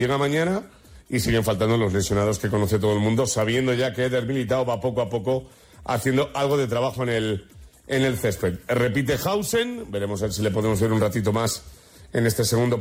llega mañana y siguen faltando los lesionados que conoce todo el mundo, sabiendo ya que Eder Militao va poco a poco haciendo algo de trabajo en el césped. Repite Hausen, veremos a ver si le podemos ver un ratito más en este segundo